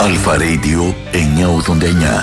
Αλφα Radio 989.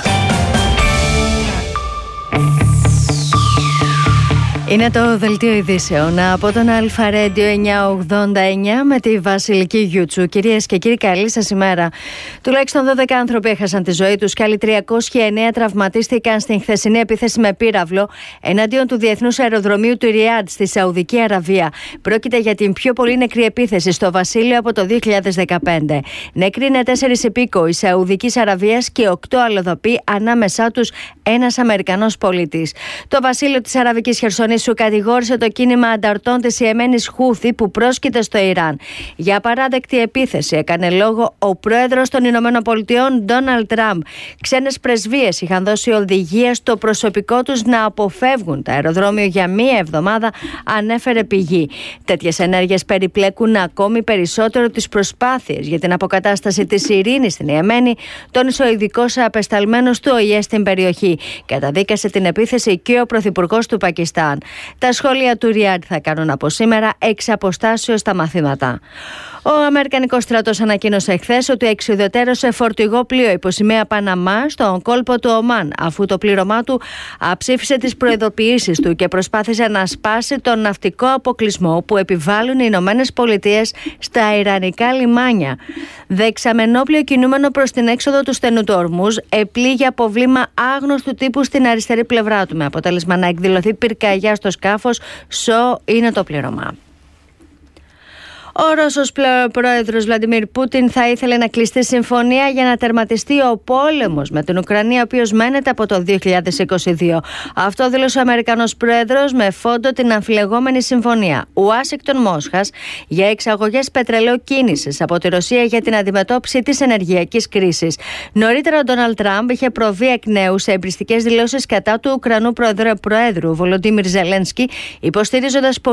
Είναι το δελτίο ειδήσεων από τον Αλφα Radio 989 με τη Βασιλική Γιούτσου. Κυρίες και κύριοι, καλή σας ημέρα. Τουλάχιστον 12 άνθρωποι έχασαν τη ζωή τους και άλλοι 309 τραυματίστηκαν στην χθεσινή επίθεση με πύραυλο εναντίον του Διεθνούς Αεροδρομίου του Ριάντ στη Σαουδική Αραβία. Πρόκειται για την πιο πολύ νεκρή επίθεση στο βασίλειο από το 2015. Νεκροί είναι 4 υπήκοοι Σαουδικής Αραβίας και 8 αλλοδαποί, ανάμεσά τους ένας Αμερικανός πολίτης. Το βασίλειο της Αραβικής Χερσονήσου κατηγόρησε το κίνημα ανταρτών της Ιεμένης Χούθη που πρόσκειται στο Ιράν. Για παράδεκτη επίθεση έκανε λόγο ο πρόεδρος των Ηνωμένων Πολιτειών, Ντόναλντ Τραμπ. Ξένες πρεσβείες είχαν δώσει οδηγία στο προσωπικό τους να αποφεύγουν το αεροδρόμιο για μία εβδομάδα, ανέφερε πηγή. Τέτοιες ενέργειες περιπλέκουν ακόμη περισσότερο τις προσπάθειες για την αποκατάσταση της ειρήνης στην Ιεμένη, τόνισε ο ειδικός απεσταλμένος του ΟΗΕ στην περιοχή. Καταδίκασε την επίθεση και ο πρωθυπουργός του Πακιστάν. Τα σχολεία του Ριάντ θα κάνουν από σήμερα εξ αποστάσεως τα μαθήματα. Ο Αμερικανικός στρατός ανακοίνωσε χθες ότι εξουδετερώσε φορτηγό πλοίο υποσημαία Παναμά στον κόλπο του Ομάν, αφού το πλήρωμά του αψήφισε τις προειδοποιήσεις του και προσπάθησε να σπάσει τον ναυτικό αποκλεισμό που επιβάλλουν οι Ηνωμένες Πολιτείες στα ιρανικά λιμάνια. Δεξαμενόπλοιο κινούμενο προς την έξοδο του στενού του Ορμούζ επλήγει από βλήμα άγνωστου τύπου στην αριστερή πλευρά του, με αποτέλεσμα να εκδηλωθεί πυρκαγιά στο σκάφος. Είναι το πλήρωμα. Ο Ρώσος πρόεδρος Βλαντιμίρ Πούτιν θα ήθελε να κλειστεί συμφωνία για να τερματιστεί ο πόλεμος με την Ουκρανία, ο οποίος μένεται από το 2022. Αυτό δήλωσε ο Αμερικανός πρόεδρος με φόντο την αμφιλεγόμενη συμφωνία Ουάσιγκτον-Μόσχας για εξαγωγές πετρελαίου κίνησης από τη Ρωσία για την αντιμετώπιση της ενεργειακής κρίσης. Νωρίτερα ο Ντόναλντ Τραμπ είχε προβεί εκ νέου σε εμπριστικές δηλώσεις κατά του Ουκρανού Προέδρου Βολοντίμιρ Ζελένσκι, υποστηρίζοντας